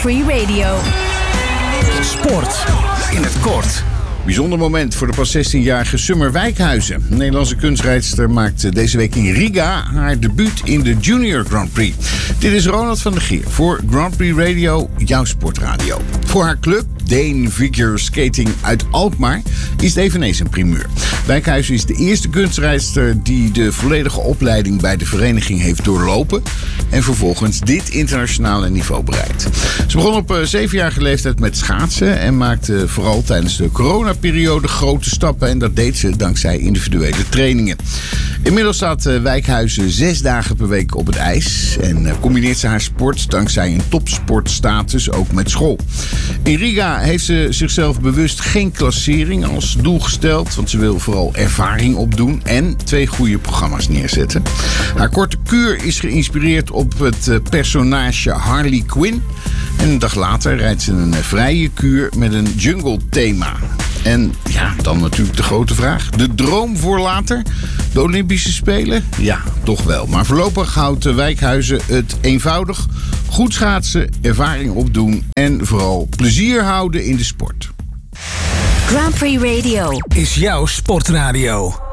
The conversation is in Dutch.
Prix Radio. Sport in het kort. Bijzonder moment voor de pas 16-jarige Summer Wijkhuizen. De Nederlandse kunstrijdster maakt deze week in Riga haar debuut in de Junior Grand Prix. Dit is Ronald van der Geer voor Grand Prix Radio, jouw sportradio. Voor haar club, Dane Figure Skating uit Alkmaar, is het eveneens een primeur. Wijkhuizen is de eerste kunstrijdster die de volledige opleiding bij de vereniging heeft doorlopen en vervolgens dit internationale niveau bereikt. Ze begon op 7-jarige leeftijd met schaatsen en maakte vooral tijdens de coronaperiode grote stappen en dat deed ze dankzij individuele trainingen. Inmiddels staat Wijkhuizen 6 dagen per week op het ijs en combineert ze haar sport dankzij een topsportstatus ook met school. In Riga heeft ze zichzelf bewust geen klassering als doel gesteld, want ze wil vooral ervaring opdoen en 2 goede programma's neerzetten. Haar korte kuur is geïnspireerd op het personage Harley Quinn. En een dag later rijdt ze een vrije kuur met een jungle thema. En ja, dan natuurlijk de grote vraag. De droom voor later? De Olympische Spelen? Ja, toch wel. Maar voorlopig houdt Wijkhuizen het eenvoudig. Goed schaatsen, ervaring opdoen en vooral plezier houden in de sport. Grand Prix Radio Is jouw sportradio.